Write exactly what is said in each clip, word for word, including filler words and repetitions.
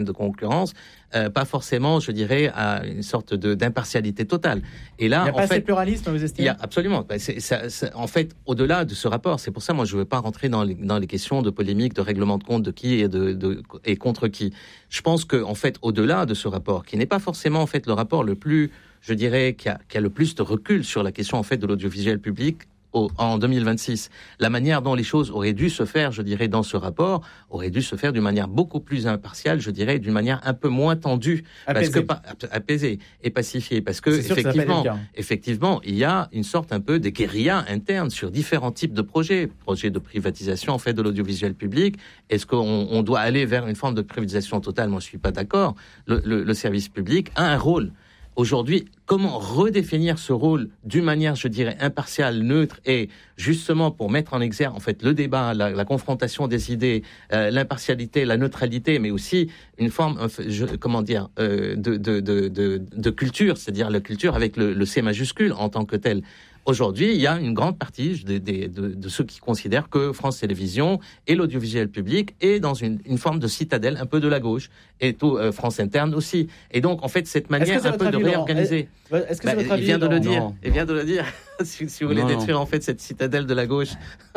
de concurrence, euh, pas forcément, je dirais, à une sorte de, d'impartialité totale. Et là, il n'y a en pas fait, assez de pluralisme, vous estimez ? Il y a absolument. C'est, ça, ça, en fait, au-delà de ce rapport, c'est pour ça, moi, je ne veux pas rentrer dans les, dans les questions de polémique, de règlement de compte, de qui et, de, de, et contre qui. Je pense que, en fait, au-delà de ce rapport, qui n'est pas forcément, en fait, le rapport le plus, je dirais, qui a, qui a le plus de recul sur la question, en fait, de l'audiovisuel public, Au, en deux mille vingt-six. La manière dont les choses auraient dû se faire, je dirais, dans ce rapport, aurait dû se faire d'une manière beaucoup plus impartiale, je dirais, d'une manière un peu moins tendue, apaisée, parce que, apaisée et pacifiée, parce que C'est effectivement, que effectivement, il y a une sorte un peu de guérilla interne sur différents types de projets, projets de privatisation en fait de l'audiovisuel public. Est-ce qu'on on doit aller vers une forme de privatisation totale ? Moi, je suis pas d'accord. Le, le, le service public a un rôle. Aujourd'hui, comment redéfinir ce rôle d'une manière, je dirais, impartiale, neutre, et justement pour mettre en exergue en fait le débat, la, la confrontation des idées, euh, l'impartialité, la neutralité, mais aussi une forme, je, comment dire, euh, de, de, de, de, de culture, c'est-à-dire la culture avec le, le C majuscule en tant que tel. Aujourd'hui, il y a une grande partie de, de, de, de ceux qui considèrent que France Télévisions et l'audiovisuel public est dans une, une forme de citadelle un peu de la gauche, et tout euh, France Interne aussi. Et donc, en fait, cette manière un peu avis, de réorganiser... Est-ce que c'est bah, votre avis, il vient de le non, dire. non. Il vient de le dire. si, si vous voulez non, détruire non. en fait cette citadelle de la gauche.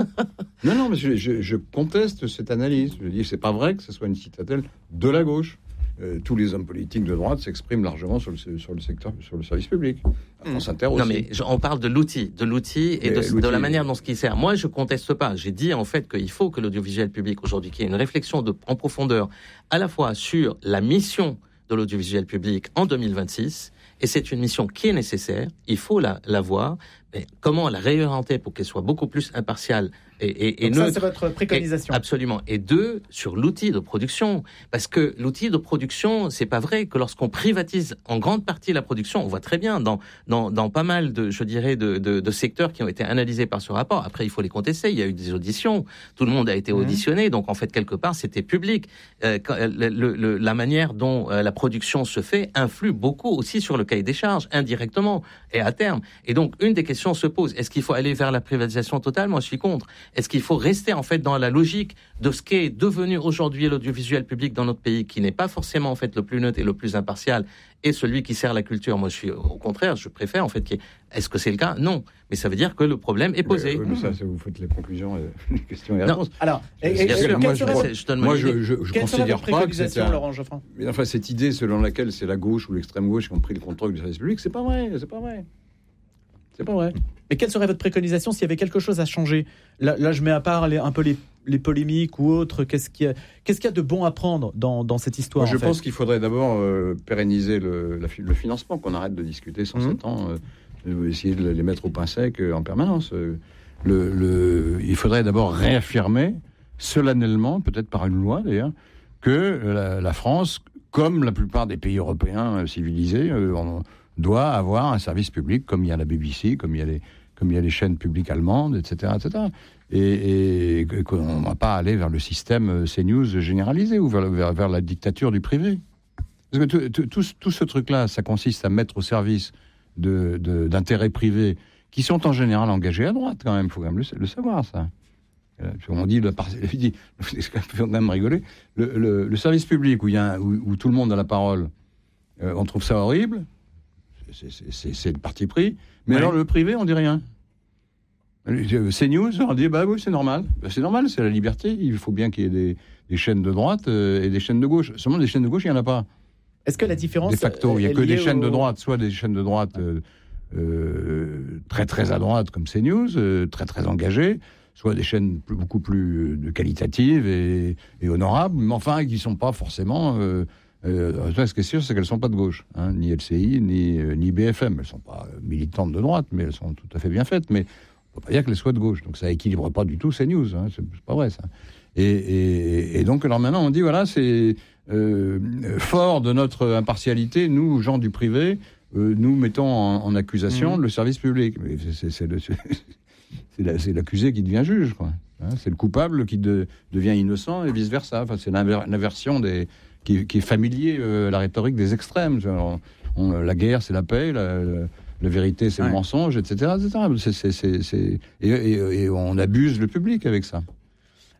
non, non, mais je, je, je conteste cette analyse. Je dis, c'est pas vrai que ce soit une citadelle de la gauche. Euh, tous les hommes politiques de droite s'expriment largement sur le, sur le secteur, sur le service public. À France Inter aussi. Non, mais je, on parle de l'outil, de l'outil et de, l'outil, de la manière dont ce qui sert. Moi, je conteste pas. J'ai dit en fait qu'il faut que l'audiovisuel public aujourd'hui, qu'il y ait une réflexion de, en profondeur, à la fois sur la mission de l'audiovisuel public en deux mille vingt-six, et c'est une mission qui est nécessaire. Il faut la, la voir. Mais comment la réorienter pour qu'elle soit beaucoup plus impartiale et, et, et Donc neutre. ça, c'est votre préconisation. Et, absolument. Et deux, sur l'outil de production. Parce que l'outil de production, c'est pas vrai que lorsqu'on privatise en grande partie la production, on voit très bien dans, dans, dans pas mal de, je dirais, de, de, de secteurs qui ont été analysés par ce rapport. Après, il faut les contester. Il y a eu des auditions. Tout le monde a été mmh. auditionné. Donc, en fait, quelque part, c'était public. Euh, quand, le, le, la manière dont euh, la production se fait influe beaucoup aussi sur le cahier des charges, indirectement et à terme. Et donc, une des questions se pose. Est-ce qu'il faut aller vers la privatisation totale ? Moi, je suis contre. Est-ce qu'il faut rester, en fait, dans la logique de ce qu'est devenu aujourd'hui l'audiovisuel public dans notre pays, qui n'est pas forcément, en fait, le plus neutre et le plus impartial, et celui qui sert la culture ? Moi, je suis, au contraire, je préfère, en fait, qu'il y ait... Est-ce que c'est le cas ? Non. Mais ça veut dire que le problème est posé. Mais, mais ça, ça, vous faites les conclusions, et les questions et les réponses. Alors, et, et, bien sûr, moi, je, je, je donne moi, je, je, je Quelle considère pas que c'est un... Laurent Geoffrin ? Mais enfin, cette idée selon laquelle c'est la gauche ou l'extrême gauche qui ont pris le contrôle du service public, c'est pas vrai, c'est pas vrai. C'est pas vrai. Mais quelle serait votre préconisation s'il y avait quelque chose à changer ? Là, là je mets à part les, un peu les, les polémiques ou autres. Qu'est-ce qu'il y a, qu'est-ce qu'il y a de bon à prendre dans, dans cette histoire ? Moi, je en fait pense qu'il faudrait d'abord euh, pérenniser le, la, le financement, qu'on arrête de discuter sans mmh. sept ans, euh, essayer de les mettre au pain sec euh, en permanence. Euh, le, le, il faudrait d'abord réaffirmer solennellement, peut-être par une loi d'ailleurs, que la, la France, comme la plupart des pays européens euh, civilisés, euh, on, doit avoir un service public, comme il y a la B B C, comme il y a les, comme il y a les chaînes publiques allemandes, et cetera, et cetera. Et, et qu'on ne va pas aller vers le système CNews généralisé ou vers, vers, vers la dictature du privé. Parce que tout, tout, tout ce truc-là, ça consiste à mettre au service de, de, d'intérêts privés qui sont en général engagés à droite, quand même. Il faut quand même le, le savoir, ça. On dit, le, c'est quand même rigoler, le, le, le service public où, il y a, où, où tout le monde a la parole, euh, on trouve ça horrible. C'est, c'est, c'est le parti pris. Mais ouais. Alors, le privé, on dit rien. CNews, on dit, bah oui, c'est normal. Bah, c'est normal, c'est la liberté. Il faut bien qu'il y ait des, des chaînes de droite euh, et des chaînes de gauche. Seulement, des chaînes de gauche, il n'y en a pas. Est-ce que la différence... De facto, il n'y a que des chaînes au... de droite, soit des chaînes de droite euh, euh, très, très à droite, comme CNews, euh, très, très engagées, soit des chaînes plus, beaucoup plus euh, qualitatives et, et honorables, mais enfin, qui ne sont pas forcément... Euh, Euh, ce qui est sûr, c'est qu'elles ne sont pas de gauche, hein, ni L C I, ni, euh, ni B F M. Elles ne sont pas militantes de droite, mais elles sont tout à fait bien faites. Mais on ne peut pas dire qu'elles soient de gauche. Donc ça n'équilibre pas du tout CNews. Hein, c'est, c'est pas vrai, ça. Et, et, et donc, alors maintenant, on dit, voilà, c'est euh, fort de notre impartialité, nous, gens du privé, euh, nous mettons en, en accusation mmh. le service public. Mais c'est, c'est, c'est, le, c'est, la, c'est l'accusé qui devient juge, quoi. Hein, c'est le coupable qui de, devient innocent et vice-versa. Enfin, c'est l'inver, l'inversion des... Qui, qui est familier euh, la rhétorique des extrêmes. On, on, la guerre, c'est la paix, la, la, la vérité, c'est ouais. le mensonge, et cetera, et cetera. C'est, c'est, c'est, c'est, et, et, et on abuse le public avec ça.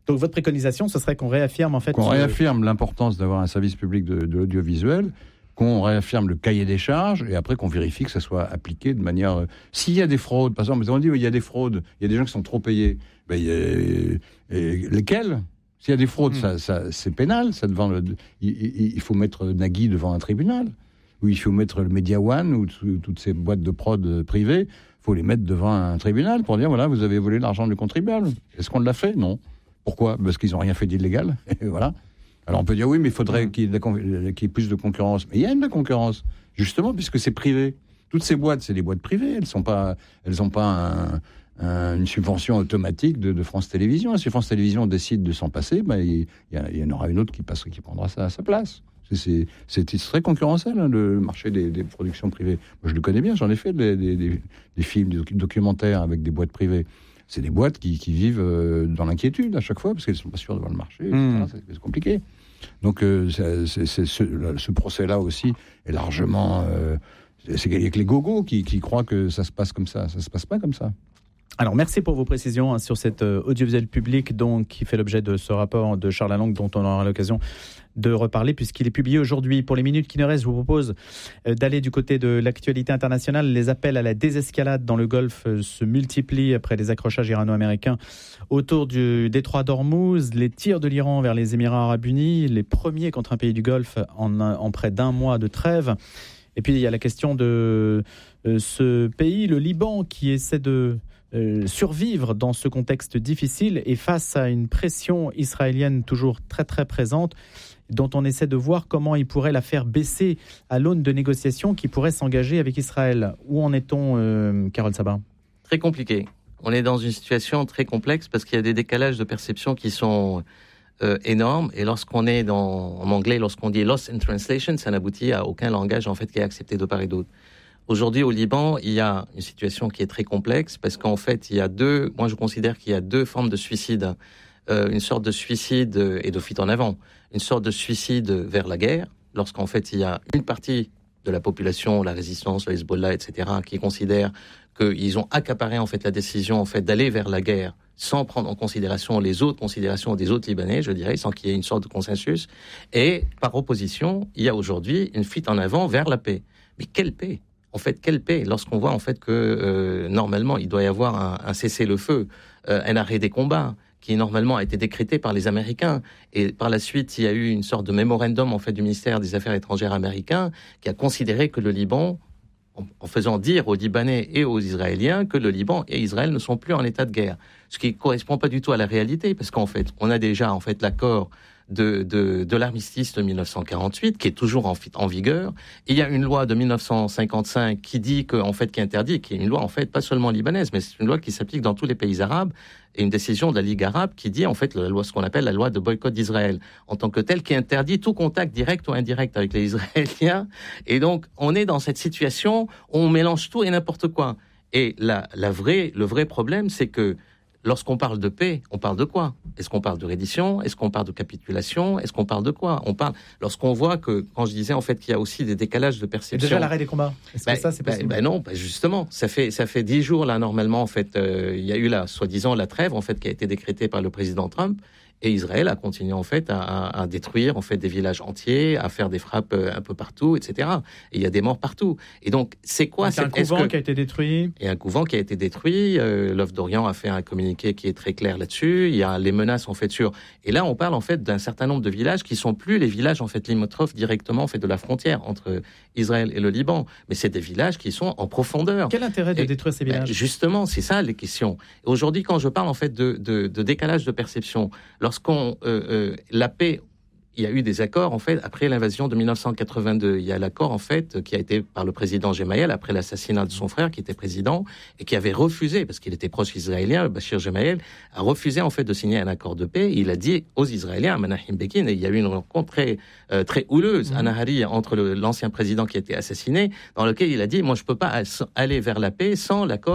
Donc votre préconisation, ce serait qu'on réaffirme en fait... Qu'on ce... réaffirme l'importance d'avoir un service public de, de l'audiovisuel, qu'on réaffirme le cahier des charges, et après qu'on vérifie que ça soit appliqué de manière... Euh, s'il y a des fraudes, par exemple, on dit il y a des fraudes, il y a des gens qui sont trop payés, ben, il y a, et, et, lesquels ? S'il y a des fraudes, mmh. ça, ça, c'est pénal, ça devant le, il, il faut mettre Nagui devant un tribunal, ou il faut mettre le Media One, ou t- toutes ces boîtes de prod privées, il faut les mettre devant un tribunal pour dire, voilà, vous avez volé l'argent du contribuable. Est-ce qu'on l'a fait ? Non. Pourquoi ? Parce qu'ils n'ont rien fait d'illégal, et voilà. Alors on peut dire oui, mais il faudrait qu'il y ait, de la, qu'il y ait plus de concurrence. Mais il y a de la concurrence, justement, puisque c'est privé. Toutes ces boîtes, c'est des boîtes privées. Elles sont pas, elles n'ont pas un, un, une subvention automatique de, de France Télévisions. Si France Télévisions décide de s'en passer, ben, il, y a, il y en aura une autre qui, passe, qui prendra ça à sa place. C'est, c'est, c'est très concurrentiel, hein, le marché des, des productions privées. Moi, je le connais bien, j'en ai fait des, des, des, des films, des documentaires avec des boîtes privées. C'est des boîtes qui, qui vivent dans l'inquiétude à chaque fois, parce qu'elles ne sont pas sûres devant le marché, et cetera. Mmh. C'est, c'est compliqué. Donc, euh, c'est, c'est, c'est ce, ce procès-là aussi est largement... Euh, c'est avec les gogos qui, qui croient que ça se passe comme ça. Ça ne se passe pas comme ça. Alors, merci pour vos précisions hein, sur cet euh, audiovisuel public donc, qui fait l'objet de ce rapport de Charles Lalangue dont on aura l'occasion de reparler puisqu'il est publié aujourd'hui. Pour les minutes qui nous restent, je vous propose euh, d'aller du côté de l'actualité internationale. Les appels à la désescalade dans le Golfe euh, se multiplient après les accrochages irano-américains autour du détroit d'Ormuz, les tirs de l'Iran vers les Émirats arabes unis, les premiers contre un pays du Golfe en, en près d'un mois de trêve. Et puis, il y a la question de euh, ce pays, le Liban, qui essaie de Euh, survivre dans ce contexte difficile et face à une pression israélienne toujours très très présente dont on essaie de voir comment il pourrait la faire baisser à l'aune de négociations qui pourraient s'engager avec Israël. Où en est-on, euh, Carole Sabah ? Très compliqué. On est dans une situation très complexe parce qu'il y a des décalages de perception qui sont euh, énormes et lorsqu'on est dans, en anglais, lorsqu'on dit lost in translation, ça n'aboutit à aucun langage en fait qui est accepté de part et d'autre. Aujourd'hui, au Liban, il y a une situation qui est très complexe parce qu'en fait, il y a deux, moi je considère qu'il y a deux formes de suicide. Euh, une sorte de suicide et de fuite en avant. Une sorte de suicide vers la guerre, lorsqu'en fait, il y a une partie de la population, la résistance, le Hezbollah, et cetera, qui considèrent qu'ils ont accaparé en fait la décision en fait d'aller vers la guerre sans prendre en considération les autres considérations des autres Libanais, je dirais, sans qu'il y ait une sorte de consensus. Et par opposition, il y a aujourd'hui une fuite en avant vers la paix. Mais quelle paix ? En fait, quelle paix ? Lorsqu'on voit en fait que euh, normalement il doit y avoir un, un cessez-le-feu, euh, un arrêt des combats, qui normalement a été décrété par les Américains, et par la suite il y a eu une sorte de mémorandum en fait du ministère des Affaires étrangères américain qui a considéré que le Liban, en, en faisant dire aux Libanais et aux Israéliens que le Liban et Israël ne sont plus en état de guerre, ce qui correspond pas du tout à la réalité, parce qu'en fait on a déjà en fait l'accord de, de, de l'armistice de dix-neuf cent quarante-huit, qui est toujours en, en vigueur. Il y a une loi de dix-neuf cent cinquante-cinq qui dit que, en fait, qui interdit, qui est une loi, en fait, pas seulement libanaise, mais c'est une loi qui s'applique dans tous les pays arabes, et une décision de la Ligue arabe qui dit, en fait, la loi, ce qu'on appelle la loi de boycott d'Israël, en tant que telle, qui interdit tout contact direct ou indirect avec les Israéliens. Et donc, on est dans cette situation où on mélange tout et n'importe quoi. Et la, la vraie, le vrai problème, c'est que lorsqu'on parle de paix, on parle de quoi ? Est-ce qu'on parle de reddition ? Est-ce qu'on parle de capitulation ? Est-ce qu'on parle de quoi ? On parle lorsqu'on voit que, quand je disais en fait qu'il y a aussi des décalages de perception. Et déjà l'arrêt des combats. Est-ce bah, que ça c'est possible ? bah, bah non, bah justement, ça fait ça fait dix jours là normalement en fait, euh, il y a eu la soi-disant la trêve en fait qui a été décrétée par le président Trump. Et Israël a continué en fait à, à, à détruire en fait des villages entiers, à faire des frappes un peu partout, et cetera. Et il y a des morts partout. Et donc c'est quoi ? C'est un couvent que... qui a été détruit. Et un couvent qui a été détruit. Euh, L'O F d'Orient a fait un communiqué qui est très clair là-dessus. Il y a les menaces en fait sur. Et là on parle en fait d'un certain nombre de villages qui sont plus les villages en fait limitrophes directement en fait de la frontière entre Israël et le Liban, mais c'est des villages qui sont en profondeur. Quel intérêt de et, détruire ces villages ? Ben justement, c'est ça les questions. Et aujourd'hui, quand je parle en fait de, de, de décalage de perception, lorsqu'on euh, euh, la paix, il y a eu des accords en fait après l'invasion de dix-neuf cent quatre-vingt-deux. Il y a l'accord en fait qui a été par le président Gemayel après l'assassinat de son frère qui était président et qui avait refusé parce qu'il était proche israélien. Bachir Gemayel a refusé en fait de signer un accord de paix. Il a dit aux Israéliens, à Menachem Begin, et il y a eu une rencontre très euh, très houleuse, mmh. Anahari, entre le, l'ancien président qui a été assassiné, dans lequel il a dit moi je peux pas aller vers la paix sans l'accord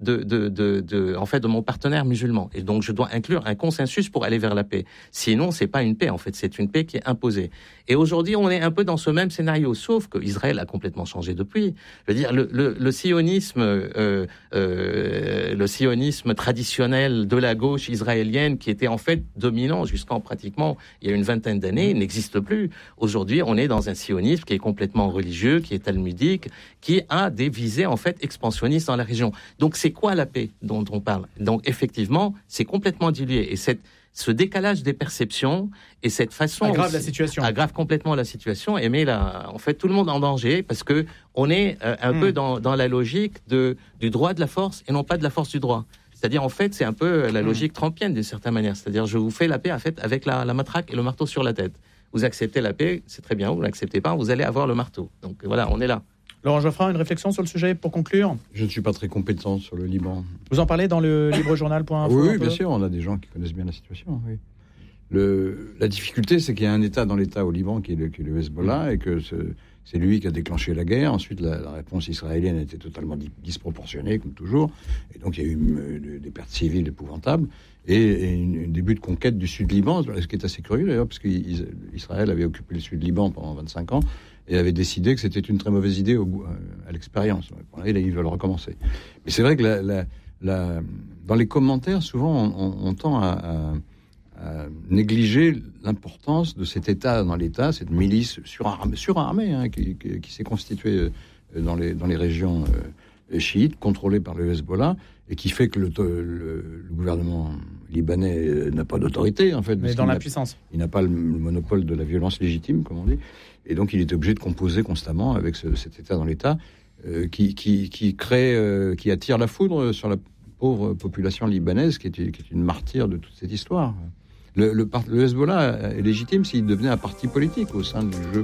de, de, de, de, en fait, de mon partenaire musulman. Et donc, je dois inclure un consensus pour aller vers la paix. Sinon, c'est pas une paix, en fait. C'est une paix qui est imposée. Et aujourd'hui, on est un peu dans ce même scénario, sauf que Israël a complètement changé depuis. Je veux dire, le, le, le sionisme, euh, euh, le sionisme traditionnel de la gauche israélienne, qui était en fait dominant jusqu'en pratiquement il y a une vingtaine d'années, n'existe plus. Aujourd'hui, on est dans un sionisme qui est complètement religieux, qui est talmudique, qui a des visées en fait expansionnistes dans la région. Donc, c'est quoi la paix dont on parle? Donc, effectivement, c'est complètement dilué. Et cette, ce décalage des perceptions et cette façon aggrave aussi, la situation. aggrave complètement la situation et met la, en fait tout le monde en danger parce que on est euh, un mmh. peu dans, dans la logique de, du droit de la force et non pas de la force du droit. C'est-à-dire, en fait, c'est un peu la logique mmh. trumpienne d'une certaine manière. C'est-à-dire, je vous fais la paix en fait, avec la, la matraque et le marteau sur la tête. Vous acceptez la paix, c'est très bien. Vous l'acceptez pas, vous allez avoir le marteau. Donc voilà, on est là. Laurent Geoffrin, une réflexion sur le sujet pour conclure? Je ne suis pas très compétent sur le Liban. Vous en parlez dans le librejournal point info? Oui, oui bien sûr, on a des gens qui connaissent bien la situation. Oui. Le, la difficulté, c'est qu'il y a un État dans l'État au Liban qui est le, qui est le Hezbollah mmh. et que ce, c'est lui qui a déclenché la guerre. Ensuite, la, la réponse israélienne était totalement di- disproportionnée, comme toujours. Et donc, il y a eu euh, des pertes civiles épouvantables et, et une, un début de conquête du Sud-Liban, ce qui est assez curieux d'ailleurs, parce qu'Israël avait occupé le Sud-Liban pendant vingt-cinq ans et avait décidé que c'était une très mauvaise idée au bout, à l'expérience. Et là, ils veulent recommencer. Mais c'est vrai que la, la, la, dans les commentaires, souvent, on, on, on tend à, à à négliger l'importance de cet État dans l'État, cette milice surarmée, surarmée hein, qui, qui, qui s'est constituée dans les, dans les régions euh, chiites, contrôlées par le Hezbollah, et qui fait que le, le, le gouvernement libanais n'a pas d'autorité, en fait. Mais dans la puissance. Il n'a pas le, le monopole de la violence légitime, comme on dit, et donc il est obligé de composer constamment avec ce, cet État dans l'État, euh, qui, qui, qui crée, euh, qui attire la foudre sur la pauvre population libanaise, qui est, qui est une martyre de toute cette histoire. Le, le, le Hezbollah est légitime s'il devenait un parti politique au sein du jeu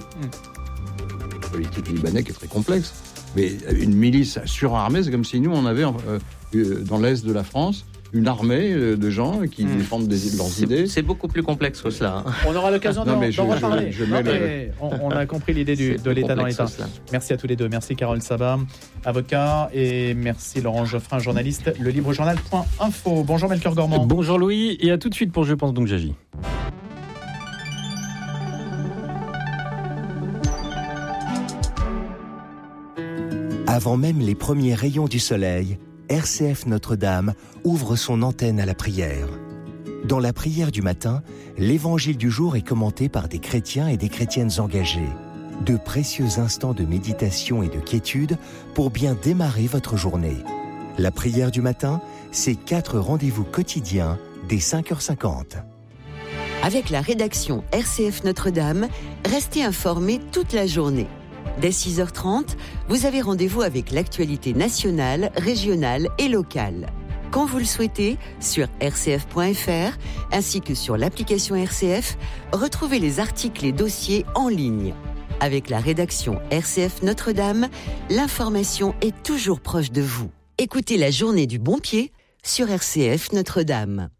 mmh. politique libanais qui est très complexe. Mais une milice surarmée, c'est comme si nous, on avait euh, dans l'est de la France une armée de gens qui mmh. défendent des, leurs c'est, idées. C'est beaucoup plus complexe que cela. Hein. On aura l'occasion d'en, je, d'en reparler. Je, je non, mais on, on a compris l'idée du, de l'État dans l'État. Merci à tous les deux. Merci Carole Sabat, avocat, et merci Laurent Geoffrin, journaliste, le librejournal point info. Bonjour Melchior Gormand. Bonjour Louis, et à tout de suite pour Je pense donc j'agis. Avant même les premiers rayons du soleil, R C F Notre-Dame ouvre son antenne à la prière. Dans la prière du matin, l'évangile du jour est commenté par des chrétiens et des chrétiennes engagés. De précieux instants de méditation et de quiétude pour bien démarrer votre journée. La prière du matin, c'est quatre rendez-vous quotidiens dès cinq heures cinquante. Avec la rédaction R C F Notre-Dame, restez informés toute la journée. Dès six heures trente, vous avez rendez-vous avec l'actualité nationale, régionale et locale. Quand vous le souhaitez, sur r c f point f r, ainsi que sur l'application R C F, retrouvez les articles et dossiers en ligne. Avec la rédaction R C F Notre-Dame, l'information est toujours proche de vous. Écoutez la journée du bon pied sur R C F Notre-Dame.